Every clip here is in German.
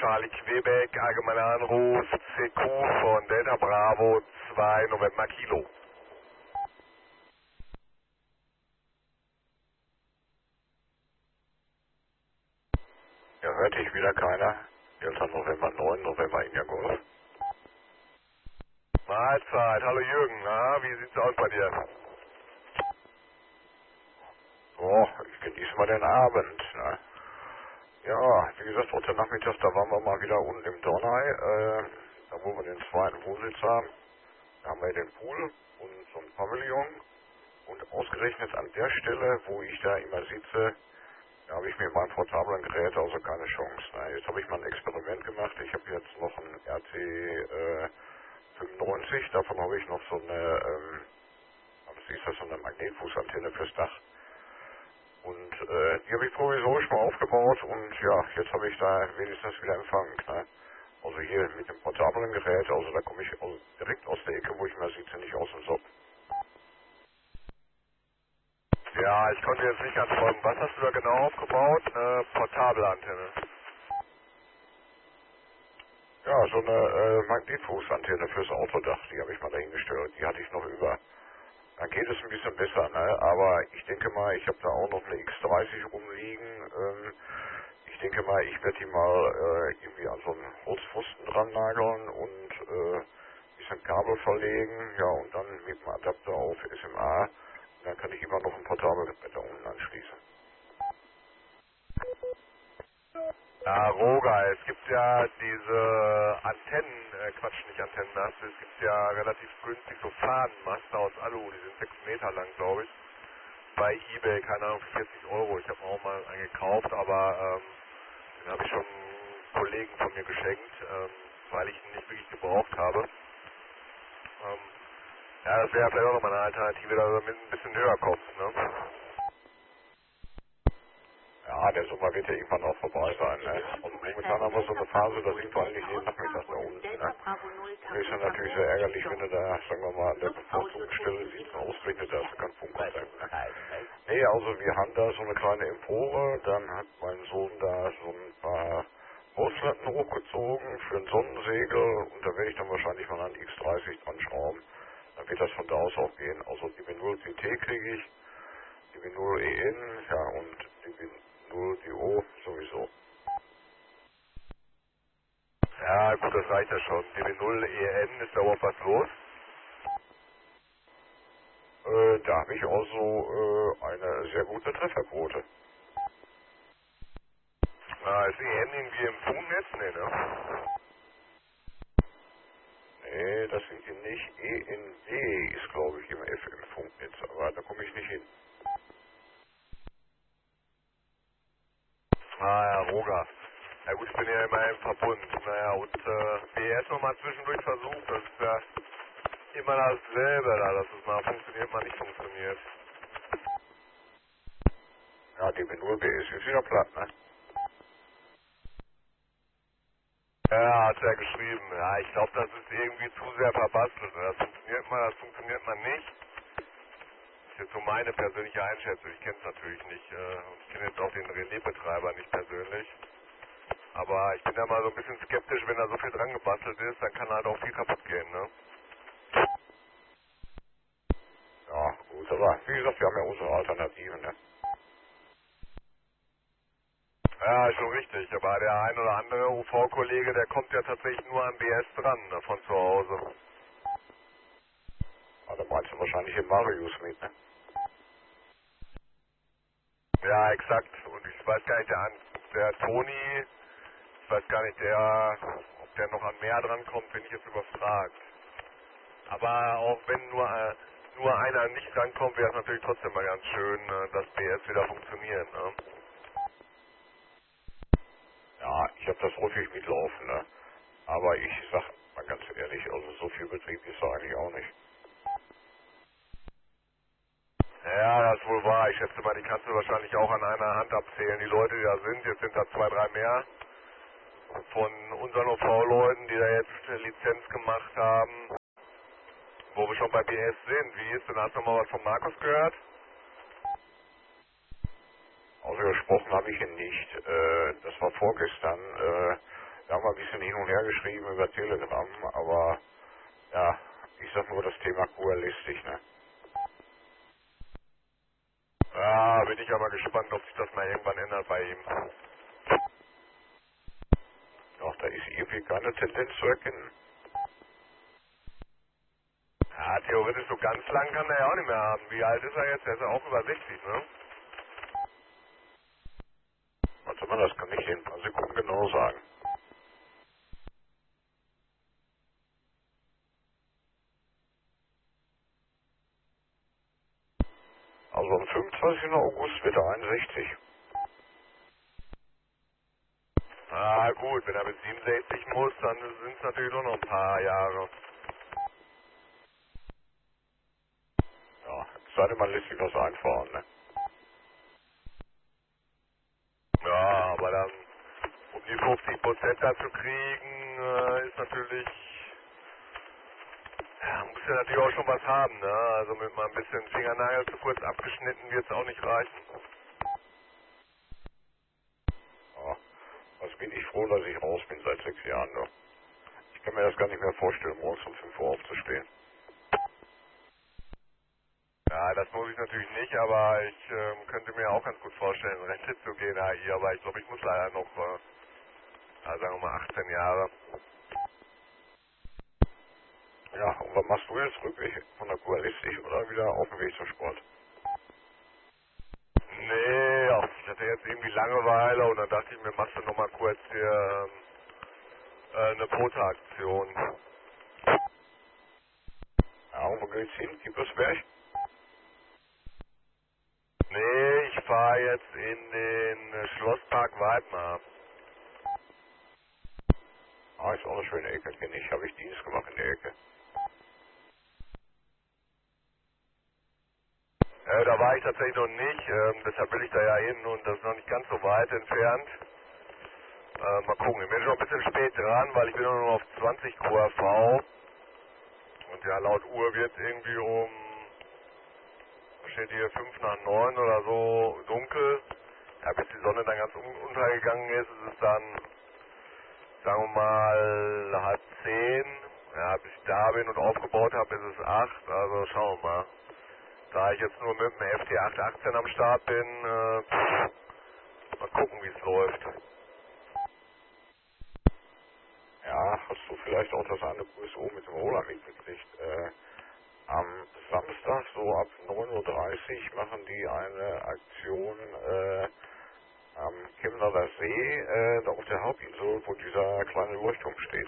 Charlie Quebec, allgemeiner Anruf, CQ von Delta Bravo 2 November Kilo. Ja, hört dich wieder keiner. Delta November 9, November India Golf. Mahlzeit, hallo Jürgen, na, wie sieht's aus bei dir? Oh, ich genieße mal den Abend. Ne? Ja, wie gesagt, heute Nachmittag, da waren wir mal wieder unten im Donai, da wo wir den zweiten Wohnsitz haben. Da haben wir den Pool und so ein Pavillon. Und ausgerechnet an der Stelle, wo ich da immer sitze, da habe ich mit meinem portablen Gerät also keine Chance. Ne? Jetzt habe ich mal ein Experiment gemacht. Ich habe jetzt noch ein RT 95, davon habe ich noch so eine, was ist das, so eine Magnetfußantenne fürs Dach. Und die habe ich provisorisch mal aufgebaut und ja, jetzt habe ich da wenigstens wieder Empfang. Ne? Also hier mit dem portablen Gerät, also da komme ich direkt aus der Ecke, wo ich mal sitze, nicht aus dem Socken. Ja, ich konnte jetzt nicht ganz folgen. Was hast du da genau aufgebaut? Eine portable Antenne. Ja, so eine Magnetfußantenne fürs Autodach, die habe ich mal dahingestellt, die hatte ich noch über. Dann geht es ein bisschen besser, ne? Aber ich denke mal, ich habe da auch noch eine X30 rumliegen. Ich denke mal, ich werde die mal irgendwie an so einen Holzpfosten dran nageln und ein bisschen Kabel verlegen, ja, und dann mit dem Adapter auf SMA. Und dann kann ich immer noch ein Portabelgerät da unten anschließen. Ja, Roger, es gibt ja diese Antennen, Quatsch, nicht Antennenmaste, es gibt ja relativ günstig so Fadenmaster aus Alu, die sind 6 Meter lang, glaube ich. Bei eBay, keine Ahnung, für 40 Euro. Ich habe auch mal einen gekauft, aber den habe ich schon einem Kollegen von mir geschenkt, weil ich ihn nicht wirklich gebraucht habe. Ja, das wäre vielleicht auch nochmal eine Alternative, dass er mit ein bisschen höher kommt, ne? Ja, der Sommer wird ja irgendwann auch vorbei sein, ne? Und momentan haben wir so eine Phase, da sind wir eigentlich jeden Nachmittag da unten, ne? Und ist ja natürlich sehr ärgerlich, wenn du da, sagen wir mal, an der bevorzugten Stelle sitzt und ausgerechnet da ist du keinen Funkkontakt, ne? Nee, also wir haben da so eine kleine Empore, dann hat mein Sohn da so ein paar Holzlatten hochgezogen für ein Sonnensegel und da werde ich dann wahrscheinlich mal an X30 dran schrauben. Dann wird das von da aus auch gehen. Also die B0 CT kriege ich, die B0 EN, ja, und die B0 DO sowieso. Ja, gut, das reicht ja schon. DB0 EN, ist da überhaupt was los? Da habe ich also eine sehr gute Trefferquote. Ist EN irgendwie im Funknetz? Nee, ne? Nee, das sind die nicht. ENW ist, glaube ich, im FM-Funknetz, aber da komme ich nicht hin. Ja, Roger. Ja gut, ich bin ja immer im Verbund. Naja, und BS nochmal zwischendurch versucht, das ist ja immer dasselbe da, dass es mal funktioniert, mal nicht funktioniert. Ja, die B0 BS ist wieder platt, ne? Ja, hat er geschrieben. Ja, ich glaube, das ist irgendwie zu sehr verbastelt. Das funktioniert mal nicht. Das ist jetzt so meine persönliche Einschätzung. Ich kenne es natürlich nicht. Und ich kenne jetzt auch den Relais-Betreiber nicht persönlich. Aber ich bin da mal so ein bisschen skeptisch, wenn da so viel dran gebastelt ist, dann kann halt auch viel kaputt gehen, ne? Ja, gut, aber wie gesagt, wir haben ja unsere Alternativen, ne? Ja, schon richtig. Aber der ein oder andere UV-Kollege, der kommt ja tatsächlich nur an BS dran, ne, von zu Hause. Ja, da meinst du wahrscheinlich den Marius mit, ne? Ja, exakt. Und ich weiß gar nicht, der Toni, ich weiß gar nicht, ob der noch an mehr dran kommt, bin ich jetzt überfragt. Aber auch wenn nur einer nicht rankommt, wäre es natürlich trotzdem mal ganz schön, dass BS wieder funktioniert, ne? Ja, ich habe das häufig mitlaufen, ne? Aber ich sag mal ganz ehrlich, also so viel Betrieb ist da eigentlich auch nicht. Ja, das ist wohl wahr. Ich schätze mal, die kannst du wahrscheinlich auch an einer Hand abzählen. Die Leute, die da sind, jetzt sind da 2, 3 mehr von unseren OV-Leuten, die da jetzt eine Lizenz gemacht haben, wo wir schon bei BS sind. Wie ist denn, hast du noch mal was von Markus gehört? Ausgesprochen habe ich ihn nicht. Das war vorgestern. Da haben wir ein bisschen hin und her geschrieben über Telegram, aber ja, ich sag nur das Thema Kualistisch, ne? Ja, bin ich aber gespannt, ob sich das mal irgendwann ändert bei ihm. Doch, da ist irgendwie keine Tendenz zu erkennen. Ja, theoretisch so ganz lang kann er ja auch nicht mehr haben. Wie alt ist er jetzt? Er ist ja auch über 60, ne? Warte mal, das kann ich in ein paar Sekunden genau sagen. Also am 25. August wird er 61. Ah, gut, wenn er bis 67 muss, dann sind es natürlich nur noch ein paar Jahre. Ja, es sei denn, man lässt sich was einfahren, ne? Ja, aber dann, um die 50% da zu kriegen, ist natürlich, ja, muss ja natürlich auch schon was haben, ne? Also mit mal ein bisschen Fingernagel zu kurz abgeschnitten wird es auch nicht reichen. Ja, also bin ich froh, dass ich raus bin seit 6 Jahren, ne? Ich kann mir das gar nicht mehr vorstellen, morgens um 5 Uhr aufzustehen. Ja, das muss ich natürlich nicht, aber ich könnte mir auch ganz gut vorstellen, in Rente zu gehen, AI, aber ich glaube, ich muss leider noch, sagen wir mal 18 Jahre. Ja, und was machst du jetzt? Rückweg von der Kualistik oder wieder auf dem Weg zum Sport? Nee, ach, ich hatte jetzt irgendwie Langeweile und dann dachte ich mir, machst du nochmal kurz hier eine Fotoaktion. Ja, und wo geht's hin? Kiepersberg? Nee, ich fahre jetzt in den Schlosspark Weidmar. Ah, ist auch eine schöne Ecke, kenne ich. Habe ich Dienst gemacht in der Ecke. Da war ich tatsächlich noch nicht, deshalb will ich da ja hin und das ist noch nicht ganz so weit entfernt. Mal gucken, ich bin schon ein bisschen spät dran, weil ich bin nur noch auf 20 QRV und ja, laut Uhr wird irgendwie um, was steht hier, 5 nach 9 oder so dunkel. Ja, bis die Sonne dann ganz untergegangen ist, ist es dann, sagen wir mal, halb 10. Ja, bis ich da bin und aufgebaut habe, ist es 8. Also schauen wir mal. Da ich jetzt nur mit dem FT818 am Start bin, mal gucken, wie es läuft. Ja, hast du vielleicht auch das eine QSO mit dem Roller mitgekriegt? Am Samstag, so ab 9:30 Uhr, machen die eine Aktion am Chemnader See, da auf der Hauptinsel, wo dieser kleine Leuchtturm steht.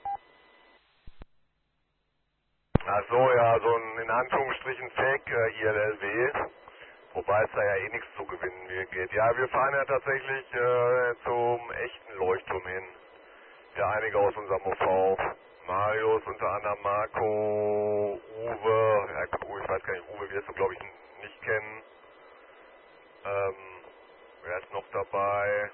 Ach so, ja, so ein in Anführungsstrichen Fake ILLW, wobei es da ja eh nichts zu gewinnen mir geht. Ja, wir fahren ja tatsächlich zum echten Leuchtturm hin. Ja, einige aus unserem OV. Marius, unter anderem Marco, Uwe, ja, ich weiß gar nicht, Uwe wirst du glaube ich nicht kennen. Ähm, wer ist noch dabei?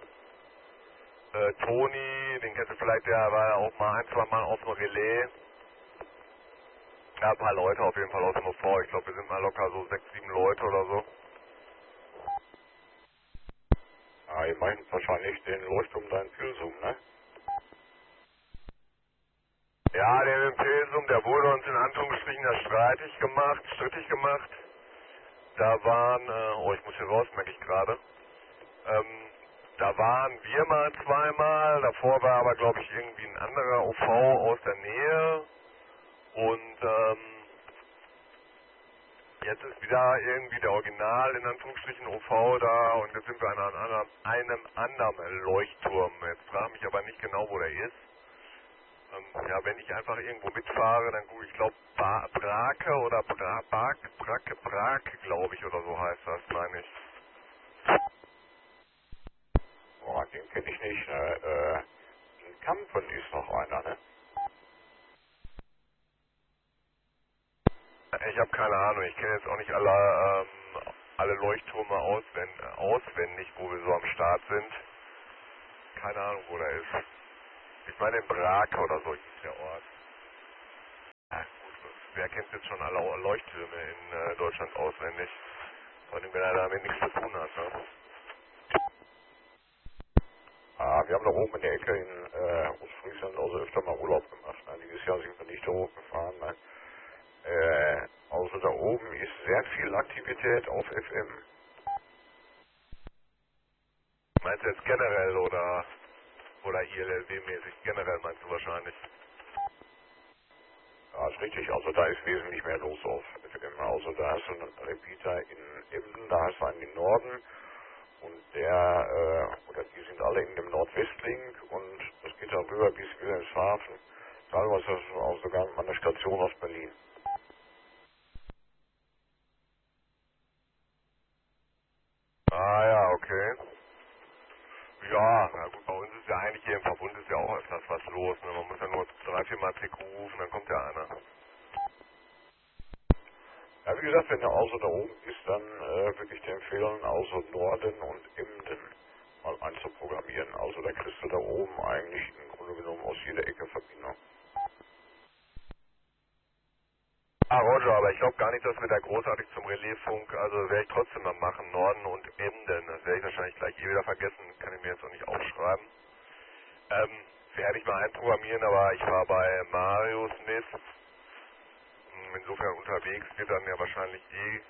Toni, den kennst du vielleicht, der war ja auch mal ein, zwei Mal auf dem Relais. Ja, ein paar Leute auf jeden Fall aus dem OV. Ich glaube, wir sind mal locker so 6, 7 Leute oder so. Ah, ihr meint wahrscheinlich den Leuchtturm da in Pilsum, ne? Ja, der Imperium, der wurde uns in Anführungsstrichen ja strittig gemacht. Da waren, oh, ich muss hier raus, merke ich gerade. Da waren wir mal zweimal, davor war aber, glaube ich, irgendwie ein anderer OV aus der Nähe. Und jetzt ist wieder irgendwie der Original, in Anführungsstrichen, OV da und jetzt sind wir an einem anderen Leuchtturm. Jetzt frage mich aber nicht genau, wo der ist. Ja, wenn ich einfach irgendwo mitfahre, dann gut, ich glaube Brake oder Brake, glaube ich, oder so heißt das, meine ich. Boah, den kenne ich nicht, ne? In Kampen ist noch einer, ne? Ich habe keine Ahnung, ich kenne jetzt auch nicht alle Leuchttürme auswendig, wo wir so am Start sind. Keine Ahnung, wo der ist. Ich meine in Brake oder so hieß der Ort. Ja, gut, wer kennt jetzt schon alle Leuchttürme in Deutschland auswendig? Vor allem, wenn er damit nichts zu tun hat, ne? Ah, wir haben da oben in der Ecke in Ostfriesland also öfter mal Urlaub gemacht. Ne? Dieses Jahr sind wir nicht da hochgefahren. Ne? Also da oben ist sehr viel Aktivität auf FM. Meinst du jetzt generell oder ILLW-mäßig? Generell meinst du wahrscheinlich? Ja, ist richtig. Also da ist wesentlich mehr los auf FM. Also da hast du einen Repeater in Emden, da hast du einen im Norden und oder die sind alle in dem Nordwestlink und das geht da rüber bis Wilhelmshaven. Teilweise auch sogar an der Station aus Berlin. Ah ja, okay. Ja, na gut, bei uns ist ja eigentlich hier im Verbund ist ja auch öfters was los. Ne? Man muss ja nur 3-4 Mal Tick rufen, dann kommt ja einer. Ja, wie gesagt, wenn der Außer da oben ist, dann würde ich dir empfehlen, Außer Norden und Emden mal einzuprogrammieren. Also da kriegst du da oben eigentlich im Grunde genommen aus jeder Ecke Verbindung. Ah, Roger, aber ich glaube gar nicht, dass wir da großartig zum Relaisfunk, also werde ich trotzdem mal machen, Norden und Emden. Das werde ich wahrscheinlich gleich wieder vergessen, kann ich mir jetzt auch nicht aufschreiben. Werde ich mal einprogrammieren, aber ich war bei Marius mit, insofern unterwegs, wird dann ja wahrscheinlich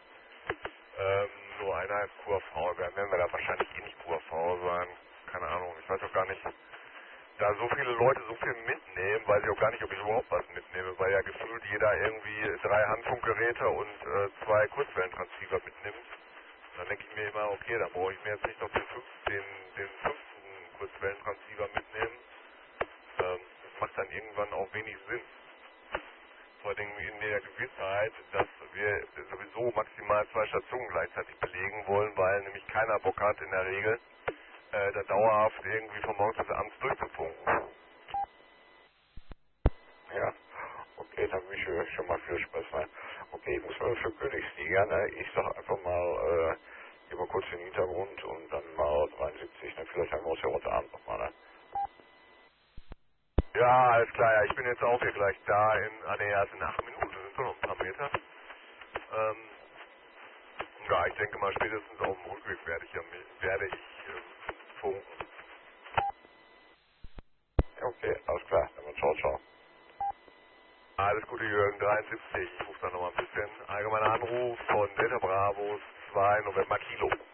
nur Einheit QAV werden, werden wir da wahrscheinlich nicht QAV sein, keine Ahnung, ich weiß auch gar nicht, da so viele Leute so viel mitnehmen, weiß ich auch gar nicht, ob ich überhaupt was mitnehme, weil ja gefühlt jeder irgendwie 3 Handfunkgeräte und 2 Kurzwellentransceiver mitnimmt. Und dann denke ich mir immer, okay, dann brauche ich mir jetzt nicht noch den 5. Kurzwellentransceiver mitnehmen. Das macht dann irgendwann auch wenig Sinn. Vor allem in der Gewissheit, dass wir sowieso maximal 2 Stationen gleichzeitig belegen wollen, weil nämlich keiner Bock hat in der Regel, da dauerhaft irgendwie von morgens bis abends durchzufunken. Ja, okay, dann wünsche ich euch schon mal viel Spaß. Ne? Okay, ich muss mal für Königsliga, ne? Ich sag einfach mal, geh mal kurz den Hintergrund und dann mal 73, ne? Vielleicht haben wir uns ja heute Abend nochmal, ne? Ja, alles klar, ja, ich bin jetzt auch hier gleich da erst in 8 Minuten, sind so noch ein paar Meter. Ähm, ja, ich denke mal spätestens auf dem Rückweg werde ich funken. Ja, okay, alles klar, dann mal ciao, ciao. Alles Gute, Jürgen 73. Ich rufe dann nochmal ein bisschen allgemeiner Anruf von Delta Bravos 2 November Kilo.